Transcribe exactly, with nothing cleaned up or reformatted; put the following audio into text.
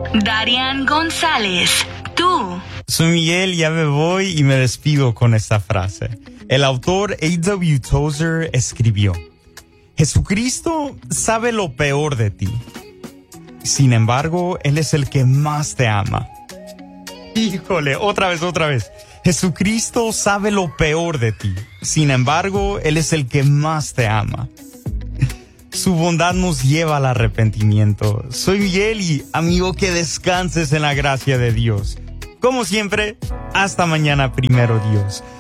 Darian González, tú. Soy Miguel, ya me voy y me despido con esta frase. El autor A W Tozer escribió: Jesucristo sabe lo peor de ti. Sin embargo, Él es el que más te ama. Híjole, otra vez, otra vez. Jesucristo sabe lo peor de ti. Sin embargo, Él es el que más te ama. Su bondad nos lleva al arrepentimiento. Soy Miguel y, amigo, que descanses en la gracia de Dios. Como siempre, hasta mañana, primero Dios.